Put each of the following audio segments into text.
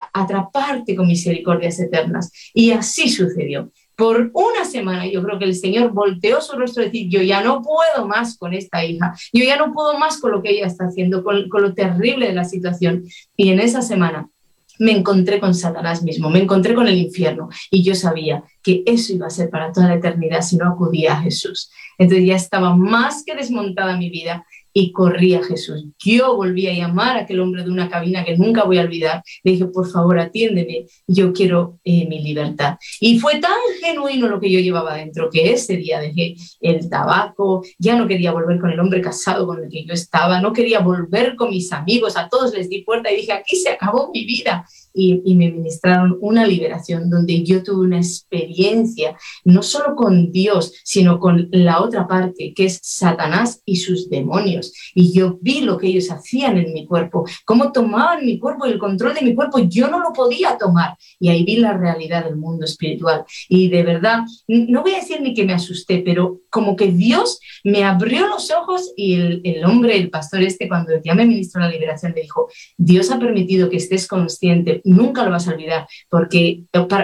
atraparte con misericordias eternas. Y así sucedió. Por una semana yo creo que el Señor volteó su rostro y decir, yo ya no puedo más con esta hija, yo ya no puedo más con lo que ella está haciendo, con lo terrible de la situación. Y en esa semana me encontré con Satanás mismo, me encontré con el infierno y yo sabía que eso iba a ser para toda la eternidad si no acudía a Jesús. Entonces ya estaba más que desmontada mi vida y corrí a Jesús. Yo volví a llamar a aquel hombre de una cabina que nunca voy a olvidar. Le dije, por favor, atiéndeme, yo quiero mi libertad. Y fue tan genuino lo que yo llevaba dentro que ese día dejé el tabaco, ya no quería volver con el hombre casado con el que yo estaba, no quería volver con mis amigos, a todos les di puerta y dije, aquí se acabó mi vida. Y me ministraron una liberación donde yo tuve una experiencia no solo con Dios, sino con la otra parte, que es Satanás y sus demonios. Y yo vi lo que ellos hacían en mi cuerpo, cómo tomaban mi cuerpo y el control de mi cuerpo. Yo no lo podía tomar. Y ahí vi la realidad del mundo espiritual. Y de verdad, no voy a decir ni que me asusté, pero como que Dios me abrió los ojos y el hombre, el pastor cuando ya me ministró la liberación, le dijo, Dios ha permitido que estés consciente, nunca lo vas a olvidar, porque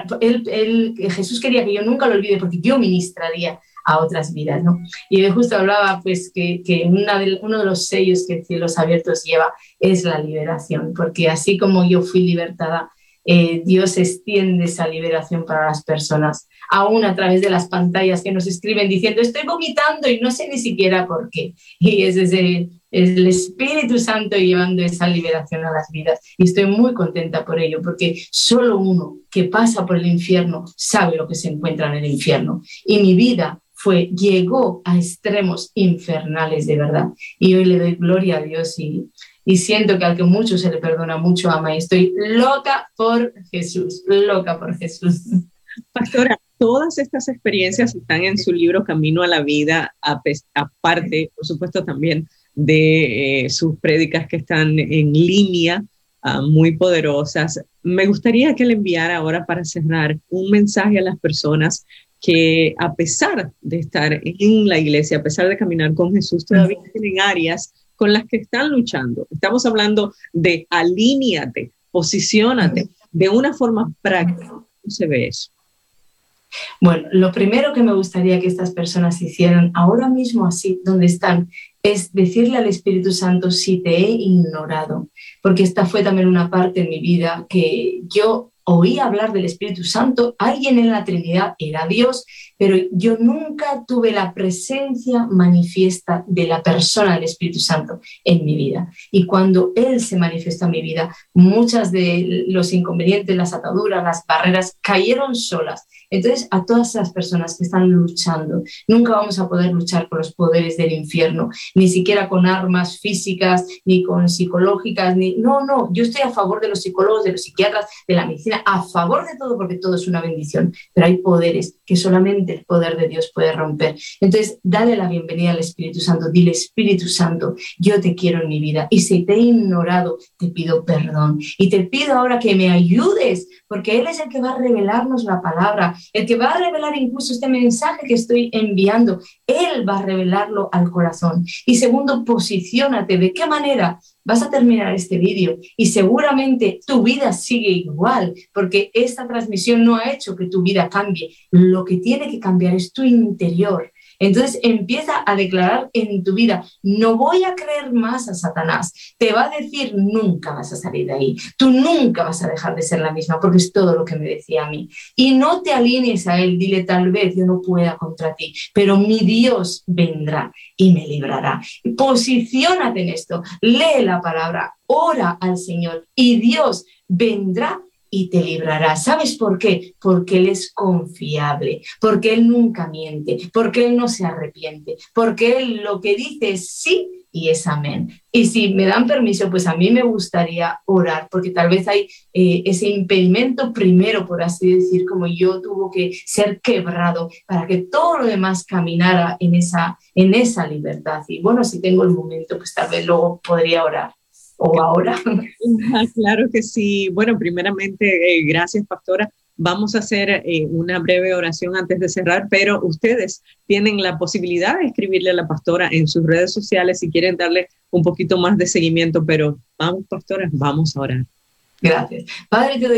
Jesús quería que yo nunca lo olvide, porque yo ministraría a otras vidas, ¿no? Y él justo hablaba, pues, que uno de los sellos que Cielos Abiertos lleva es la liberación, porque así como yo fui libertada, Dios extiende esa liberación para las personas, aún a través de las pantallas que nos escriben diciendo, estoy vomitando y no sé ni siquiera por qué. Y es el Espíritu Santo llevando esa liberación a las vidas. Y estoy muy contenta por ello, porque solo uno que pasa por el infierno sabe lo que se encuentra en el infierno. Y mi vida llegó a extremos infernales de verdad. Y hoy le doy gloria a Dios y siento que al que mucho se le perdona, mucho ama. Y estoy loca por Jesús, loca por Jesús. Pastora, todas estas experiencias están en su libro Camino a la Vida, aparte, por supuesto, también de sus prédicas que están en línea, muy poderosas. Me gustaría que le enviara ahora, para cerrar, un mensaje a las personas que, a pesar de estar en la iglesia, a pesar de caminar con Jesús, todavía tienen áreas con las que están luchando. Estamos hablando de alíñate, posiciónate de una forma práctica. ¿Cómo se ve eso? Bueno, lo primero que me gustaría que estas personas hicieran ahora mismo, así donde están, es decirle al Espíritu Santo si te he ignorado, porque esta fue también una parte en mi vida que yo oí hablar del Espíritu Santo, alguien en la Trinidad era Dios, pero yo nunca tuve la presencia manifiesta de la persona del Espíritu Santo en mi vida. Y cuando Él se manifestó en mi vida, muchas de los inconvenientes, las ataduras, las barreras cayeron solas. Entonces, a todas esas personas que están luchando, nunca vamos a poder luchar con los poderes del infierno, ni siquiera con armas físicas, ni con psicológicas, no, yo estoy a favor de los psicólogos, de los psiquiatras, de la medicina, a favor de todo, porque todo es una bendición, pero hay poderes que solamente el poder de Dios puede romper. Entonces, dale la bienvenida al Espíritu Santo, dile, Espíritu Santo, yo te quiero en mi vida, y si te he ignorado, te pido perdón, y te pido ahora que me ayudes, porque Él es el que va a revelarnos la palabra, el que va a revelar incluso este mensaje que estoy enviando. Él va a revelarlo al corazón. Y segundo, posiciónate. ¿De qué manera vas a terminar este vídeo? Y seguramente tu vida sigue igual, porque esta transmisión no ha hecho que tu vida cambie. Lo que tiene que cambiar es tu interior. Entonces empieza a declarar en tu vida, no voy a creer más a Satanás. Te va a decir, nunca vas a salir de ahí. Tú nunca vas a dejar de ser la misma, porque es todo lo que me decía a mí. Y no te alinees a él, dile, tal vez yo no pueda contra ti, pero mi Dios vendrá y me librará. Posiciónate en esto, lee la palabra, ora al Señor y Dios vendrá y te librará. ¿Sabes por qué? Porque Él es confiable, porque Él nunca miente, porque Él no se arrepiente, porque Él lo que dice es sí y es amén. Y si me dan permiso, pues a mí me gustaría orar, porque tal vez hay ese impedimento primero, por así decir, como yo, tuvo que ser quebrado para que todo lo demás caminara en esa libertad. Y bueno, si tengo el momento, pues tal vez luego podría orar. O ahora. Claro que sí. Bueno, primeramente, gracias, pastora. Vamos a hacer una breve oración antes de cerrar, pero ustedes tienen la posibilidad de escribirle a la pastora en sus redes sociales si quieren darle un poquito más de seguimiento, pero vamos, pastora, vamos a orar. Gracias. Padre, te doy